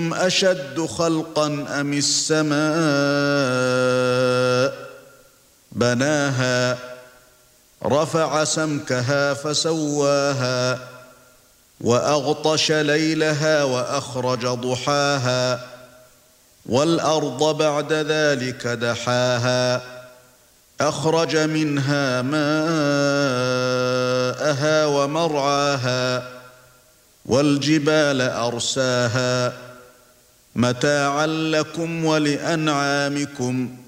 أشد خلقا أم السماء بناها رفع سمكها فسواها وأغطش ليلها وأخرج ضحاها والأرض بعد ذلك دحاها أخرج منها ماءها ومرعاها والجبال أرساها متاعا لكم ولأنعامكم